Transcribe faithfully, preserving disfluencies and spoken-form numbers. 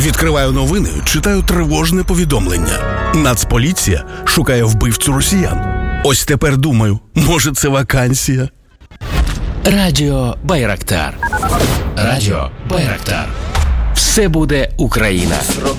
Відкриваю новини, читаю тривожне повідомлення. Нацполіція шукає вбивцю росіян. Ось тепер думаю, може це вакансія? Радіо Байрактар. Радіо Байрактар. Все буде Україна.